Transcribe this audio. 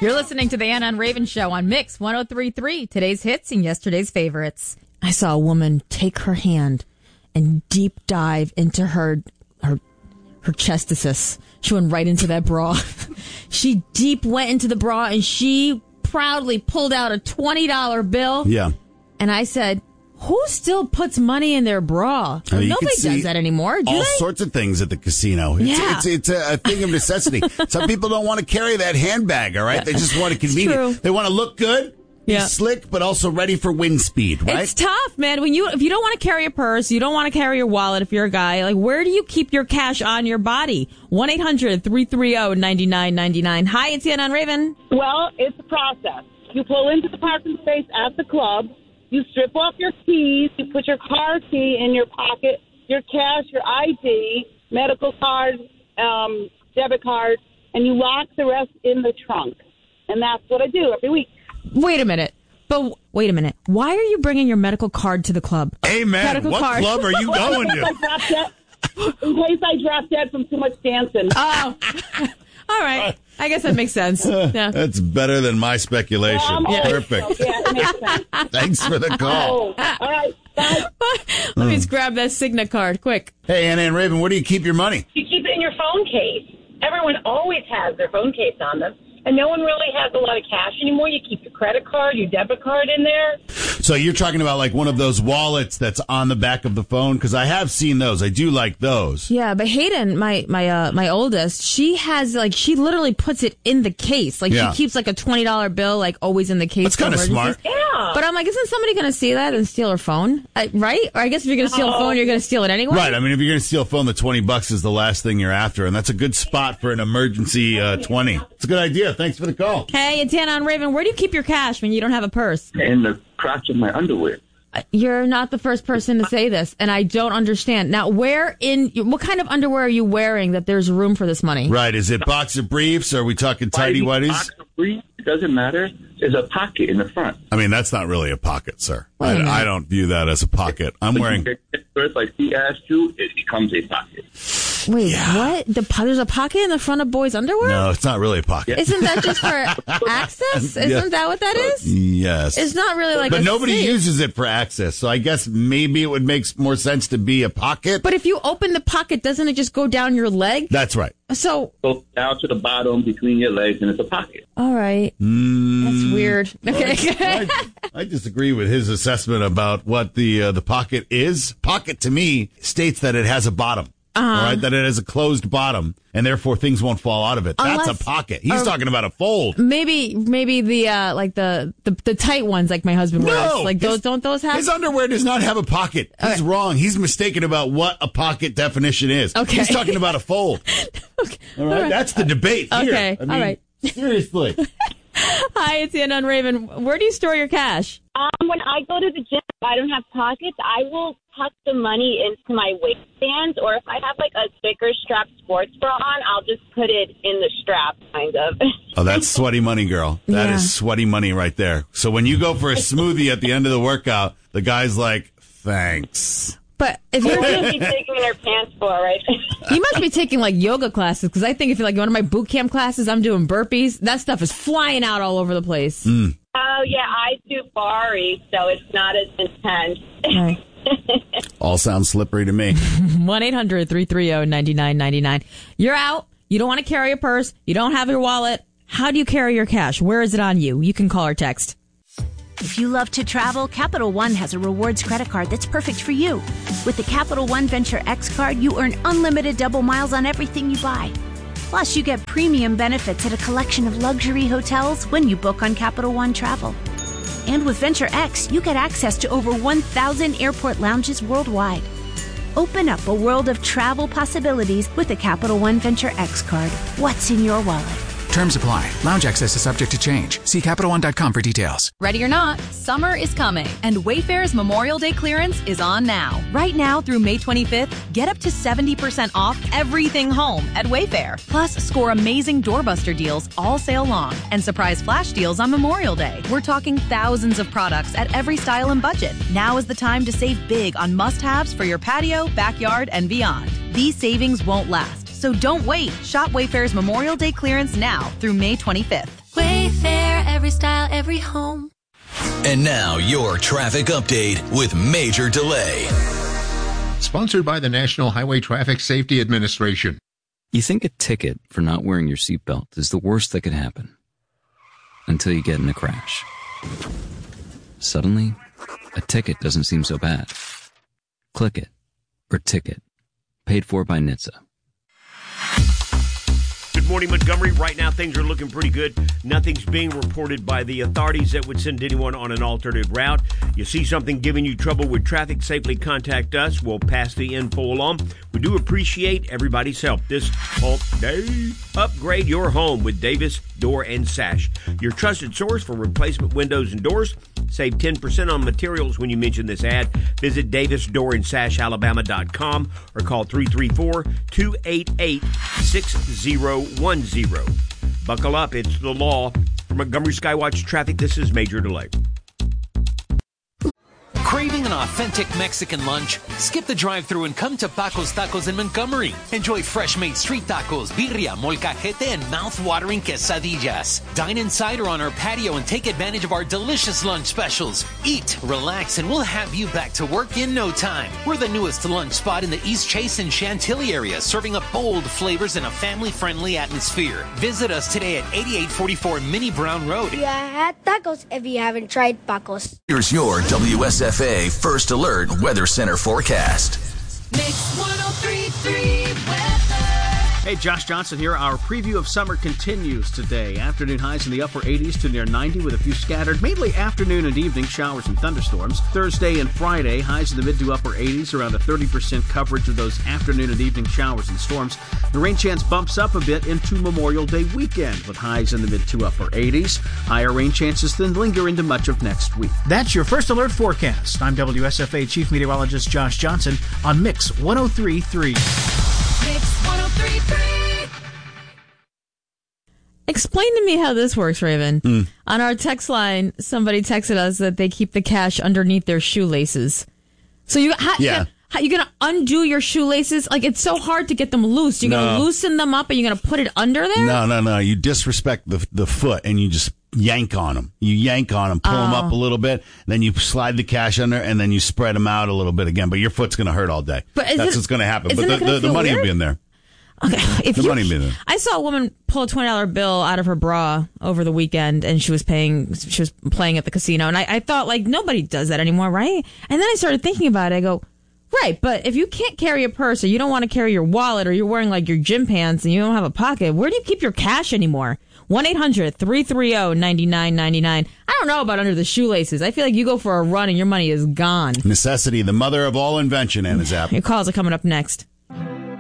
You're listening to the Anna and Raven Show on Mix 103.3, today's hits and yesterday's favorites. I saw a woman take her hand and deep dive into her chestices. She went right into that bra. She deep went into the bra and she proudly pulled out a $20 bill. Yeah. And I said, who still puts money in their bra? Nobody does that anymore. Do all they? Sorts of things at the casino. It's a thing of necessity. Some people don't want to carry that handbag, all right? They just want it convenient. They want to look good, be slick, but also ready for wind speed, right? It's tough, man. If you don't want to carry a purse, you don't want to carry your wallet if you're a guy, like, where do you keep your cash on your body? 1-800-330-9999. Hi, it's Anna and Raven. Well, it's a process. You pull into the parking space at the club. You strip off your keys, you put your car key in your pocket, your cash, your ID, medical card, debit card, and you lock the rest in the trunk. And that's what I do every week. Wait a minute. Why are you bringing your medical card to the club? Amen. What club are you going to? In case I drop dead from too much dancing. Oh. All right. I guess that makes sense. Yeah. That's better than my speculation. Perfect. Yeah, it makes sense. Thanks for the call. Oh, all right. Bye. Let me just grab that Cigna card quick. Hey, Anna and Raven, where do you keep your money? You keep it in your phone case. Everyone always has their phone case on them. And no one really has a lot of cash anymore. You keep your credit card, your debit card in there. So you're talking about like one of those wallets that's on the back of the phone? Because I have seen those. I do like those. Yeah, but Hayden, my oldest, she literally puts it in the case. Like, she keeps like a $20 bill, like, always in the case. That's kind of smart. Yeah. But I'm like, isn't somebody going to see that and steal her phone? Right? Or I guess if you're going to steal a phone, you're going to steal it anyway? Right. I mean, if you're going to steal a phone, the $20 is the last thing you're after. And that's a good spot for an emergency 20. It's a good idea. Thanks for the call. Hey, it's Anna and Raven. Where do you keep your cash when you don't have a purse? In the crotch of my underwear. You're not the first person to say this, and I don't understand. Now, what kind of underwear are you wearing that there's room for this money? Right. Is it boxer briefs? Or are we talking tighty whities? Boxer briefs, it doesn't matter. There's a pocket in the front. I mean, that's not really a pocket, sir. I don't view that as a pocket. I'm wearing... First, like he asked you, it becomes a pocket. Wait, what? There's a pocket in the front of boys' underwear? No, it's not really a pocket. Isn't that just for access? Isn't that what that is? Yes. It's not really like But nobody uses it for access, so I guess maybe it would make more sense to be a pocket. But if you open the pocket, doesn't it just go down your leg? That's right. So go down to the bottom between your legs, and it's a pocket. All right. That's weird. Okay. I disagree with his assessment about what the pocket is. Pocket, to me, states that it has a bottom. All right, that it has a closed bottom, and therefore things won't fall out of it. That's a pocket. He's talking about a fold. Maybe the like the tight ones, like my husband wears. Like those, don't those have? His underwear does not have a pocket. He's wrong. He's mistaken about what a pocket definition is. Okay. He's talking about a fold. Okay. All right, that's the debate here. Okay, I mean, all right. Seriously. Hi, it's Anna and Raven. Where do you store your cash? When I go to the gym, if I don't have pockets, I will tuck the money into my waistband, or if I have like a thicker strap sports bra on, I'll just put it in the strap, kind of. Oh, that's sweaty money, girl. That is sweaty money right there. So when you go for a smoothie at the end of the workout, the guy's like, thanks. But if What you're would you be taking in her pants for, right? you must be taking like yoga classes, because I think if you're like one of my boot camp classes, I'm doing burpees. That stuff is flying out all over the place. Oh, yeah, I do Bari, so it's not as intense. Right. All sounds slippery to me. 1-800-330-9999. You're out. You don't want to carry a purse. You don't have your wallet. How do you carry your cash? Where is it on you? You can call or text. If you love to travel, Capital One has a rewards credit card that's perfect for you. With the Capital One Venture X card, you earn unlimited double miles on everything you buy. Plus, you get premium benefits at a collection of luxury hotels when you book on Capital One Travel. And with Venture X, you get access to over 1,000 airport lounges worldwide. Open up a world of travel possibilities with the Capital One Venture X card. What's in your wallet? Terms apply. Lounge access is subject to change. See CapitalOne.com for details. Ready or not, summer is coming, and Wayfair's Memorial Day clearance is on now. Right now through May 25th, get up to 70% off everything home at Wayfair. Plus, score amazing doorbuster deals all sale long and surprise flash deals on Memorial Day. We're talking thousands of products at every style and budget. Now is the time to save big on must-haves for your patio, backyard, and beyond. These savings won't last, so don't wait. Shop Wayfair's Memorial Day clearance now through May 25th. Wayfair, every style, every home. And now your traffic update with Major Delay. Sponsored by the National Highway Traffic Safety Administration. You think a ticket for not wearing your seatbelt is the worst that could happen. Until you get in a crash. Suddenly, a ticket doesn't seem so bad. Click it. Or ticket. Paid for by NHTSA. Good morning, Montgomery. Right now, things are looking pretty good. Nothing's being reported by the authorities that would send anyone on an alternate route. You see something giving you trouble with traffic, safely contact us. We'll pass the info along. We do appreciate everybody's help this hump day. Upgrade your home with Davis Door and Sash, your trusted source for replacement windows and doors. Save 10% on materials when you mention this ad. Visit DavisDoorandSashAlabama.com or call 334-288-6010. Buckle up, it's the law. For Montgomery Skywatch Traffic, this is Major Delay. Craving an authentic Mexican lunch? Skip the drive-thru and come to Paco's Tacos in Montgomery. Enjoy fresh-made street tacos, birria, molcajete, and mouth-watering quesadillas. Dine inside or on our patio and take advantage of our delicious lunch specials. Eat, relax, and we'll have you back to work in no time. We're the newest lunch spot in the East Chase and Chantilly area, serving up bold flavors in a family-friendly atmosphere. Visit us today at 8844 Minnie Brown Road. You had tacos if you haven't tried Paco's. Here's your WSFA First Alert Weather Center forecast. Mix 103.3 weather. Hey, Josh Johnson here. Our preview of summer continues today. Afternoon highs in the upper 80s to near 90 with a few scattered, mainly afternoon and evening showers and thunderstorms. Thursday and Friday, highs in the mid to upper 80s, around a 30% coverage of those afternoon and evening showers and storms. The rain chance bumps up a bit into Memorial Day weekend with highs in the mid to upper 80s. Higher rain chances then linger into much of next week. That's your First Alert forecast. I'm WSFA Chief Meteorologist Josh Johnson on Mix 103.3. Mix 103.3. Explain to me how this works, Raven. On our text line, somebody texted us that they keep the cash underneath their shoelaces. So you're going to undo your shoelaces? Like, it's so hard to get them loose. You're going to loosen them up and you're going to put it under there? No. You disrespect the foot and you just yank on them. You yank on them, pull them up a little bit, then you slide the cash under, and then you spread them out a little bit again. But your foot's going to hurt all day. That's what's going to happen. But the money will be in there. Okay. I saw a woman pull a $20 bill out of her bra over the weekend, and she was playing at the casino. And I thought, like, nobody does that anymore, right? And then I started thinking about it. I go, right, but if you can't carry a purse, or you don't want to carry your wallet, or you're wearing, like, your gym pants and you don't have a pocket, where do you keep your cash anymore? 1-800-330-9999. I don't know about under the shoelaces. I feel like you go for a run and your money is gone. Necessity, the mother of all invention, Anna Zapp. Your calls are coming up next.